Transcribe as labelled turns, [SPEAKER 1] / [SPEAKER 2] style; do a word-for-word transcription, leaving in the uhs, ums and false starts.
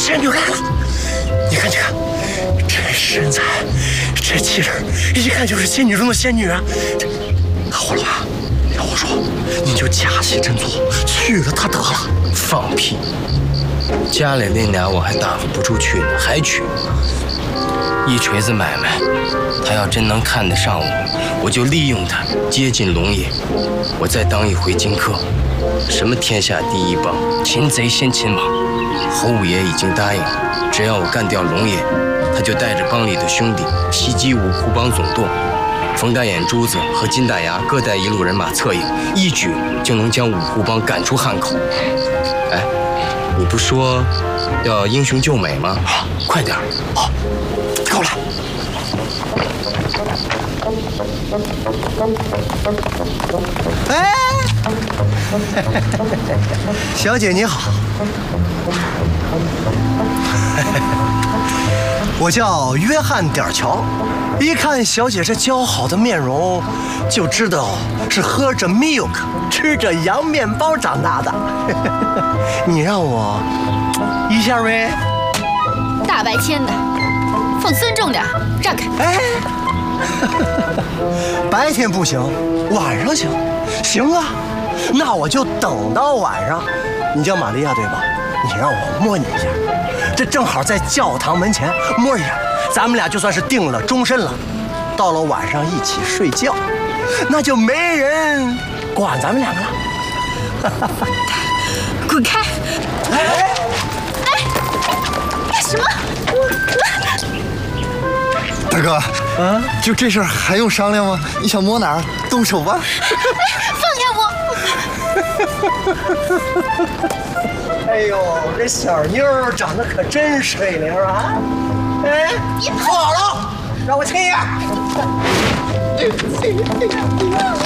[SPEAKER 1] 仙女来了！你看，你看，这身材，这气质，一看就是仙女中的仙女啊！这好了吧？要我说，你就假戏真做，娶了她得了。
[SPEAKER 2] 放屁！家里那俩我还答复不出去呢，还娶？一锤子买卖，他要真能看得上我，我就利用他接近龙爷，我再当一回荆轲。什么天下第一帮，擒贼先擒王。侯五爷已经答应，只要我干掉龙爷，他就带着帮里的兄弟袭击五湖帮总舵。冯大眼珠子和金大牙各带一路人马策应，一举就能将五湖帮赶出汉口。哎，你不说要英雄救美吗？
[SPEAKER 1] 好，快点！好，跟我来。
[SPEAKER 3] 哎，小姐你好，我叫约翰点儿乔。一看小姐这姣好的面容，就知道是喝着 milk 吃着洋面包长大的。你让我一下呗？
[SPEAKER 4] 大白天的，放尊重点，让开！
[SPEAKER 3] 哎，白天不行，晚上行。行啊，那我就等到晚上。你叫玛利亚对吧？你让我摸你一下，这正好在教堂门前摸一下。咱们俩就算是定了终身了，到了晚上一起睡觉，那就没人管咱们两个了。
[SPEAKER 4] 滚开！
[SPEAKER 3] 哎
[SPEAKER 4] 哎，干什么？
[SPEAKER 5] 大哥，
[SPEAKER 3] 啊，
[SPEAKER 5] 就这事儿还用商量吗？你想摸哪儿，动手吧。
[SPEAKER 4] 放开
[SPEAKER 3] 我！哎呦，这小妞长得可真水灵啊！哎，你好了，让我亲一下。